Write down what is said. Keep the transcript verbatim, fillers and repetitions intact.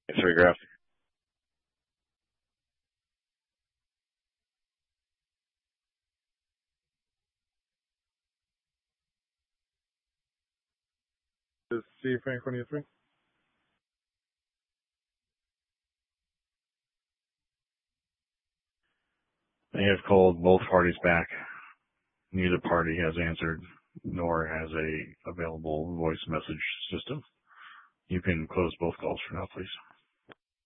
Three graph. Is C Frank one three? They have called both parties back. Neither party has answered, nor has a available voice message system. You can close both calls for now, please.